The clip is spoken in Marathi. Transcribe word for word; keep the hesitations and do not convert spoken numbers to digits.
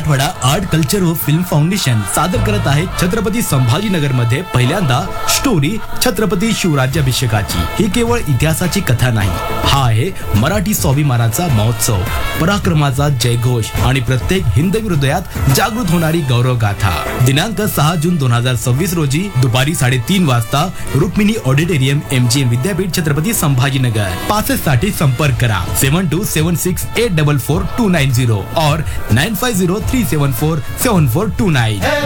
मराठवाडा आर्ट कल्चर व फिल्म फाउंडेशन सादर करत आहे छत्रपती संभाजीनगर मध्ये पहिल्यांदा स्टोरी छत्रपती शिवराज्याभिषेकाची। ही केवळ इतिहासाची कथा नाही, हा आहे मराठी स्वाभिमानाचा महोत्सव, पराक्रमाचा जयघोष आणि प्रत्येक हिंदवी हृदयात जागृत होणारी गौरव गाथा। दिनांक सहा जून दोन हजार सव्वीस रोजी दुपारी साडेतीन वाजता रुक्मिणी ऑडिटोरियम एमजीएम विद्यापीठ छत्रपती संभाजीनगर। पासेस साठी संपर्क करा सेवन to seven six eight double four to nine Ziro और nine five Ziro three seven four seven four to nine.